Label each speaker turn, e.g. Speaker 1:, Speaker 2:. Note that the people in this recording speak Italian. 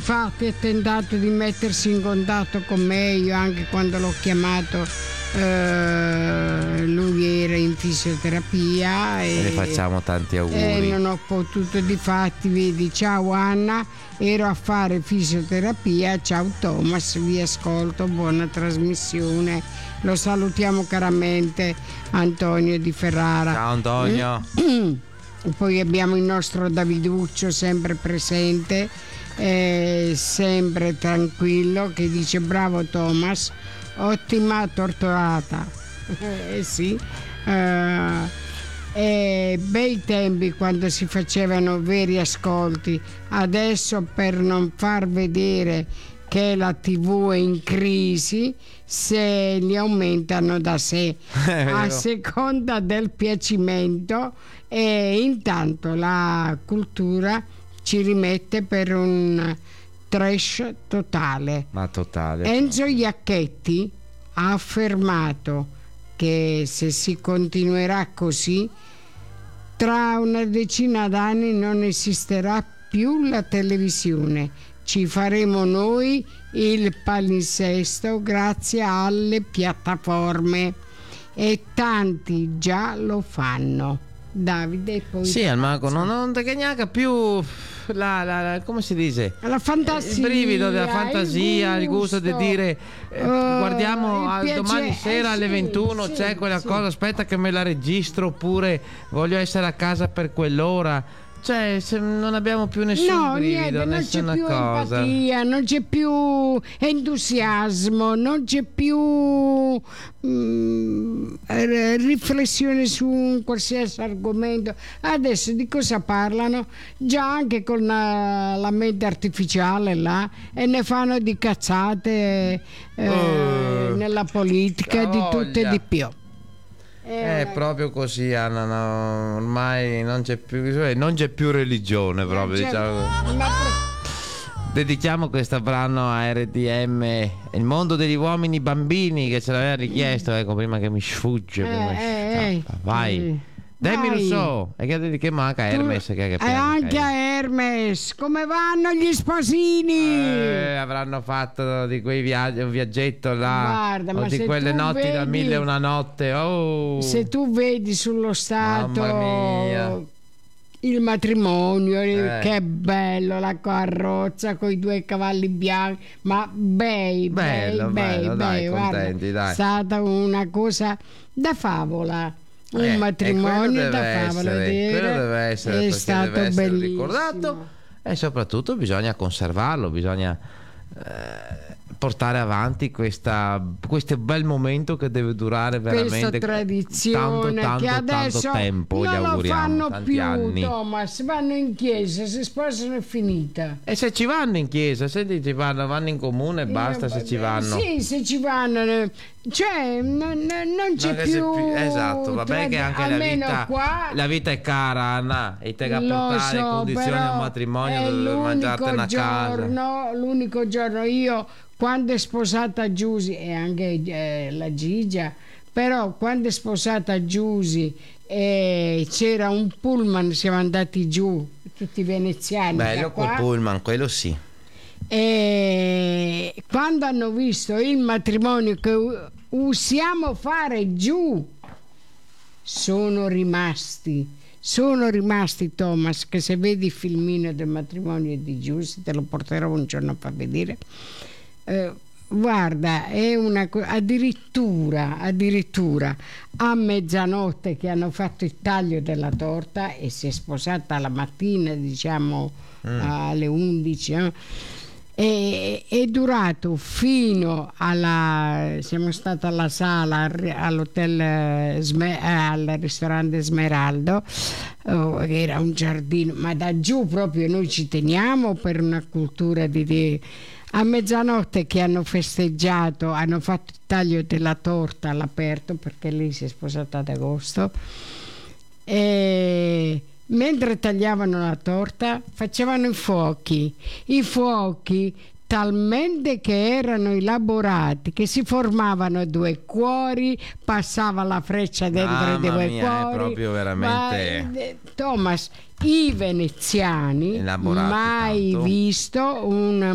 Speaker 1: Infatti ha tentato di mettersi in contatto con me, io anche quando l'ho chiamato lui era in fisioterapia
Speaker 2: e le facciamo tanti auguri.
Speaker 1: Non ho potuto, difatti vedi, ciao Anna, ero a fare fisioterapia, ciao Thomas, vi ascolto, buona trasmissione, lo salutiamo caramente Antonio di Ferrara.
Speaker 2: Ciao Antonio.
Speaker 1: Poi abbiamo il nostro Daviduccio sempre presente, sempre tranquillo, che dice bravo Thomas, ottima torturata. Sì. Bei tempi quando si facevano veri ascolti. Adesso, per non far vedere che la TV è in crisi, se li aumentano da sé a seconda del piacimento, e intanto la cultura ci rimette per un trash totale.
Speaker 2: Ma totale.
Speaker 1: Enzo Iacchetti ha affermato che se si continuerà così, tra una decina d'anni non esisterà più la televisione, ci faremo noi il palinsesto grazie alle piattaforme, e tanti già lo fanno. Davide, poi
Speaker 2: sì, Almanco, non te neanche più la come si dice?
Speaker 1: La fantasia,
Speaker 2: il brivido della fantasia, il gusto di dire guardiamo domani sera alle 21 c'è quella cosa, aspetta che me la registro, oppure voglio essere a casa per quell'ora. Cioè, se non abbiamo più nessun brivido, nessuna
Speaker 1: non c'è più
Speaker 2: cosa.
Speaker 1: Empatia, non c'è più entusiasmo, non c'è più riflessione su un qualsiasi argomento. Adesso di cosa parlano? Già anche con la mente artificiale là, e ne fanno di cazzate nella politica e di tutto e di più.
Speaker 2: È proprio così, Anna, no, ormai non c'è più religione proprio, diciamo. Dedichiamo questo brano a RDM, il mondo degli uomini bambini, che ce l'aveva richiesto, ecco, prima che mi sfugge, vai. Demi Rousseau, e che manca Hermes, che
Speaker 1: anche a Hermes, come vanno gli sposini?
Speaker 2: Avranno fatto di quei viaggi, un viaggetto là.
Speaker 1: Guarda,
Speaker 2: o di quelle notti
Speaker 1: vedi,
Speaker 2: da 1001 notte.
Speaker 1: Se tu vedi sullo stato,
Speaker 2: mamma mia,
Speaker 1: il matrimonio, che bello, la carrozza con i 2 cavalli bianchi, ma bello,
Speaker 2: dai, contenti, dai.
Speaker 1: È stata una cosa da favola. Un matrimonio da favola,
Speaker 2: quello deve essere,
Speaker 1: è stato
Speaker 2: deve essere
Speaker 1: bellissimo,
Speaker 2: ricordato, e soprattutto bisogna conservarlo, bisogna portare avanti questo bel momento che deve durare veramente
Speaker 1: questa tradizione
Speaker 2: tanto,
Speaker 1: che adesso
Speaker 2: tanto tempo.
Speaker 1: non
Speaker 2: gli
Speaker 1: lo
Speaker 2: auguriamo
Speaker 1: fanno più,
Speaker 2: anni.
Speaker 1: Thomas, vanno in chiesa, si sposano, è finita.
Speaker 2: E se ci vanno in chiesa, se ci vanno in comune e basta, se ci vanno.
Speaker 1: Sì, se ci vanno, cioè non c'è più.
Speaker 2: Esatto, vabbè, che anche la vita è cara, Anna, e te che portare condizioni al matrimonio dove mangiate una casa.
Speaker 1: L'unico giorno, io quando è sposata Giusy, e anche la Gigia, però quando è sposata Giusy c'era un pullman, siamo andati giù tutti veneziani.
Speaker 2: Bello quel pullman, quello sì.
Speaker 1: E quando hanno visto il matrimonio che usiamo fare giù, sono rimasti Thomas, che se vedi il filmino del matrimonio di Giusy, te lo porterò un giorno a far vedere. Guarda, è una addirittura a mezzanotte che hanno fatto il taglio della torta, e si è sposata la mattina, diciamo alle 11, è durato fino siamo stati alla sala all'hotel al ristorante Smeraldo, era un giardino, ma da giù proprio noi ci teniamo per una cultura di a mezzanotte che hanno festeggiato, hanno fatto il taglio della torta all'aperto, perché lei si è sposata ad agosto, e mentre tagliavano la torta facevano i fuochi talmente che erano elaborati che si formavano 2 cuori, passava la freccia dentro i 2 cuori.
Speaker 2: È proprio veramente
Speaker 1: Thomas, i veneziani mai
Speaker 2: tanto.
Speaker 1: Visto un